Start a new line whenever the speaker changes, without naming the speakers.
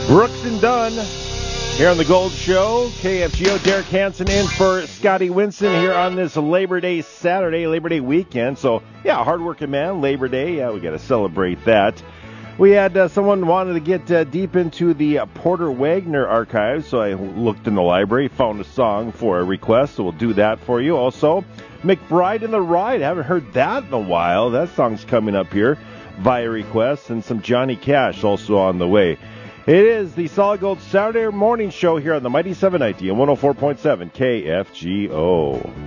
Brooks and Dunn here on the Gold Show. KFGO, Derek Hansen in for Scotty Winson here on this Labor Day Saturday, Labor Day weekend. So, yeah, hardworking man, Labor Day. Yeah, we got to celebrate that. We had someone wanted to get deep into the Porter Wagoner archives, so I looked in the library, found a song for a request, so we'll do that for you. Also, McBride and the Ride. I haven't heard that in a while. That song's coming up here via request, and some Johnny Cash also on the way. It is the Solid Gold Saturday morning show here on the Mighty 790 and 104.7 KFGO.